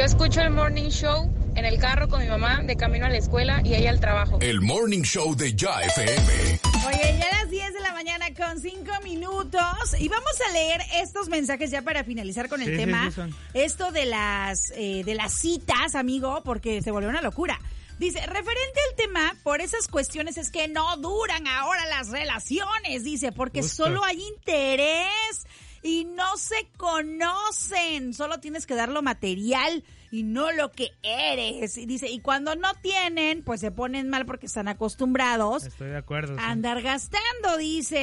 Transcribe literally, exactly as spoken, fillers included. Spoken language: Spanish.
escucho el Morning Show en el carro con mi mamá de camino a la escuela y ella al trabajo. El Morning Show de Ya F M. Oye, ya a las diez de la mañana con cinco minutos y vamos a leer estos mensajes ya para finalizar con el sí, tema. Sí, sí, esto de las eh, de las citas, amigo, porque se volvió una locura. Dice, referente al tema, por esas cuestiones es que no duran ahora las relaciones, dice, porque Justo. solo hay interés y no se conocen, solo tienes que dar lo material y no lo que eres. Y dice, y cuando no tienen, pues se ponen mal porque están acostumbrados Estoy de acuerdo, a sí. andar gastando, dice.